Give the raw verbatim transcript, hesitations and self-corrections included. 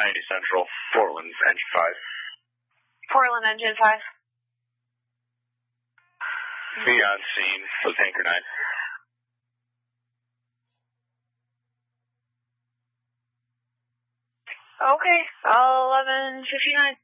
ninety Central, Portland, engine five. Portland, engine five. Be on scene with Anchor nine. Okay, eleven fifty-nine.